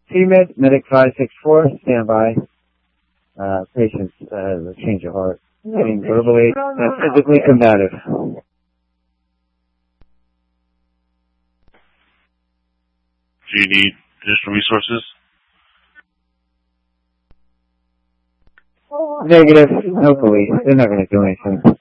CMed, Medic 564, stand by. Patient's a change of heart. Getting verbally and physically combative. Do you need additional resources? Negative. No police. They're not going to do anything.